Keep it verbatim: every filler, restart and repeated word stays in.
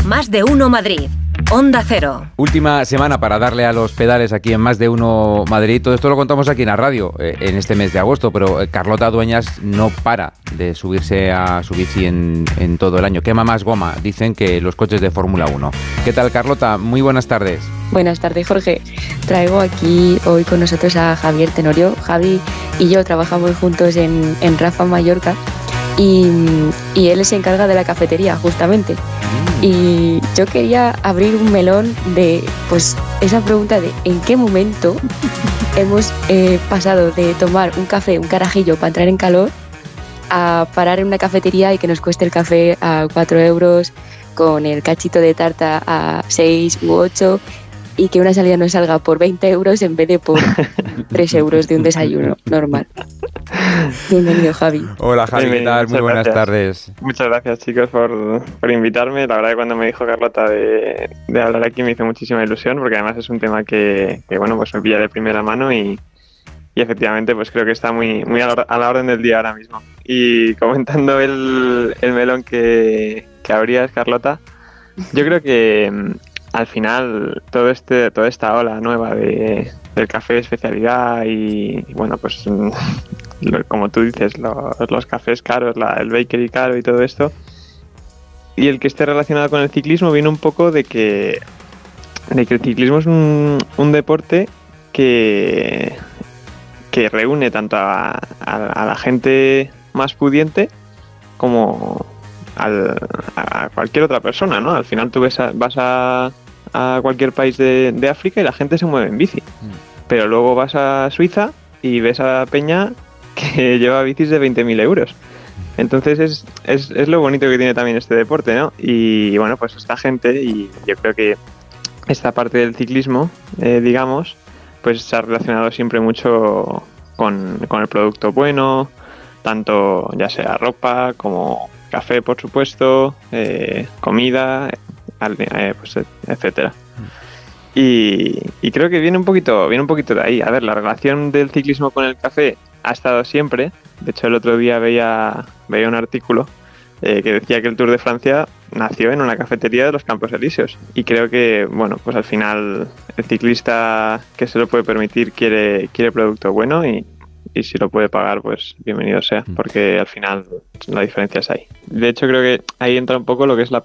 Más de Uno Madrid. Onda Cero. Última semana para darle a los pedales aquí en Más de Uno Madrid. Todo esto lo contamos aquí en la radio eh, en este mes de agosto, pero eh, Carlota Dueñas no para de subirse a su bici en, en todo el año. Quema más goma, dicen, que los coches de Fórmula uno. ¿Qué tal, Carlota? Muy buenas tardes. Buenas tardes, Jorge. Traigo aquí hoy con nosotros a Javier Tenorio. Javi y yo trabajamos juntos en, en Rafa Mallorca y, y él se encarga de la cafetería, justamente. Y yo quería abrir un melón de, pues, esa pregunta de ¿en qué momento hemos eh, pasado de tomar un café, un carajillo para entrar en calor, a parar en una cafetería y que nos cueste el café a cuatro euros, con el cachito de tarta a seis u ocho, y que una salida nos salga por veinte euros en vez de por tres euros de un desayuno normal? Bienvenido, Javi. Hola, Javi, ¿qué tal? Muy buenas gracias. tardes. Muchas gracias, chicos, por, por invitarme. La verdad que cuando me dijo Carlota de, de hablar aquí me hizo muchísima ilusión, porque además es un tema que, que bueno, pues me pilla de primera mano y, y efectivamente pues creo que está muy, muy a, la, a la orden del día ahora mismo. Y comentando el, el melón que, que abrías, Carlota, yo creo que al final todo este toda esta ola nueva de, del café de especialidad y, y bueno, pues lo, como tú dices, los, los cafés caros, la, el bakery caro y todo esto, y el que esté relacionado con el ciclismo viene un poco de que de que el ciclismo es un, un deporte que que reúne tanto a, a, a la gente más pudiente como al, a cualquier otra persona, ¿no? Al final tú ves a, vas a, a cualquier país de, de África y la gente se mueve en bici. Mm. Pero luego vas a Suiza y ves a Peña que lleva bicis de veinte mil euros. Entonces es, es, es lo bonito que tiene también este deporte, ¿no? Y bueno, pues esta gente, y yo creo que esta parte del ciclismo, eh, digamos, pues se ha relacionado siempre mucho con, con el producto bueno, tanto ya sea ropa como café, por supuesto, eh, comida, eh, pues, etcétera. Y, y creo que viene un poquito, viene un poquito de ahí. A ver, la relación del ciclismo con el café ha estado siempre. De hecho, el otro día veía, veía un artículo eh, que decía que el Tour de Francia nació en una cafetería de los Campos Elíseos. Y creo que, bueno, pues al final el ciclista que se lo puede permitir quiere, quiere producto bueno y y si lo puede pagar, pues bienvenido sea, porque al final la diferencia es ahí. De hecho, creo que ahí entra un poco lo que es la,